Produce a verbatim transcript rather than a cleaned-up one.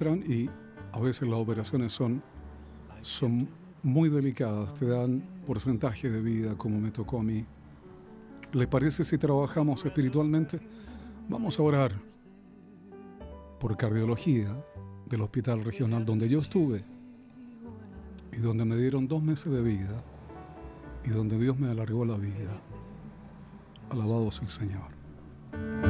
entran y a veces las operaciones son, son muy delicadas, te dan porcentaje de vida como me tocó a mí. ¿Les parece si trabajamos espiritualmente? Vamos a orar por cardiología del Hospital Regional donde yo estuve y donde me dieron dos meses de vida y donde Dios me alargó la vida. Alabado sea el Señor.